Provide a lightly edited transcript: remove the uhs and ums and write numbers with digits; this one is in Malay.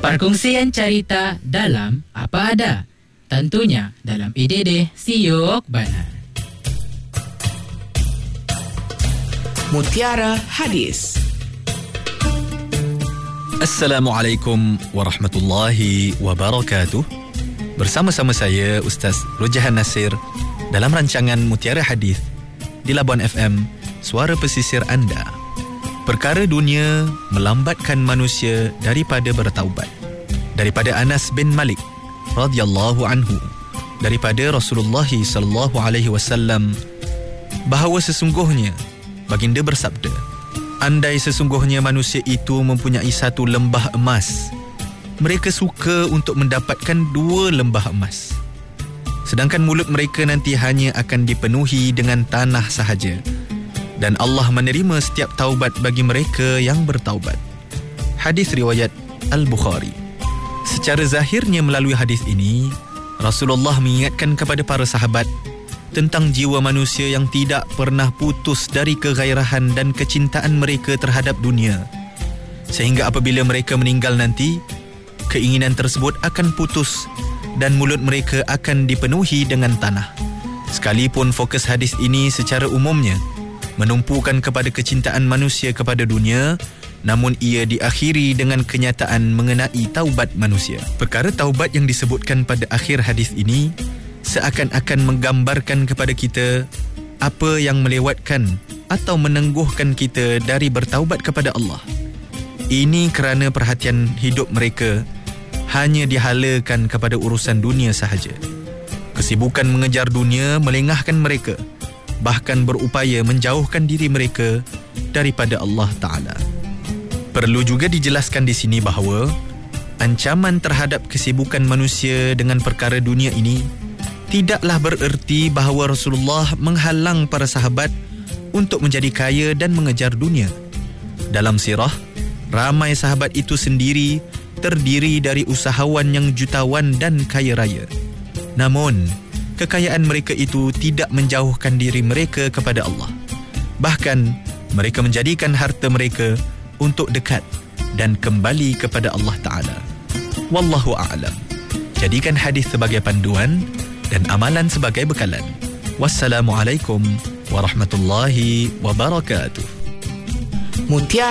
Perkongsian cerita dalam Apa Ada, tentunya dalam IDD Siok Banar. Mutiara Hadis. Assalamualaikum warahmatullahi wabarakatuh. Bersama-sama saya Ustaz Rujahan Nasir dalam rancangan Mutiara Hadis di Labuan FM, suara pesisir anda. Perkara dunia melambatkan manusia daripada bertaubat. Daripada Anas bin Malik radhiyallahu anhu, daripada Rasulullah sallallahu alaihi wasallam, bahawa sesungguhnya baginda bersabda, andai sesungguhnya manusia itu mempunyai satu lembah emas, mereka suka untuk mendapatkan 2 lembah emas. Sedangkan mulut mereka nanti hanya akan dipenuhi dengan tanah sahaja. Dan Allah menerima setiap taubat bagi mereka yang bertaubat. Hadis riwayat Al-Bukhari. Secara zahirnya melalui hadis ini, Rasulullah mengingatkan kepada para sahabat tentang jiwa manusia yang tidak pernah putus dari kegairahan dan kecintaan mereka terhadap dunia. Sehingga apabila mereka meninggal nanti, keinginan tersebut akan putus dan mulut mereka akan dipenuhi dengan tanah. Sekalipun fokus hadis ini secara umumnya menumpukan kepada kecintaan manusia kepada dunia, namun ia diakhiri dengan kenyataan mengenai taubat manusia. Perkara taubat yang disebutkan pada akhir hadis ini seakan-akan menggambarkan kepada kita apa yang melewatkan atau menengguhkan kita dari bertaubat kepada Allah. Ini kerana perhatian hidup mereka hanya dihalakan kepada urusan dunia sahaja. Kesibukan mengejar dunia melengahkan mereka, bahkan berupaya menjauhkan diri mereka daripada Allah Ta'ala. Perlu juga dijelaskan di sini bahawa ancaman terhadap kesibukan manusia dengan perkara dunia ini tidaklah bererti bahawa Rasulullah menghalang para sahabat untuk menjadi kaya dan mengejar dunia. Dalam sirah, ramai sahabat itu sendiri terdiri dari usahawan yang jutawan dan kaya raya. Namun, kekayaan mereka itu tidak menjauhkan diri mereka kepada Allah. Bahkan, mereka menjadikan harta mereka untuk dekat dan kembali kepada Allah Ta'ala. Wallahu a'lam. Jadikan hadis sebagai panduan dan amalan sebagai bekalan. Wassalamualaikum warahmatullahi wabarakatuh. Mutiara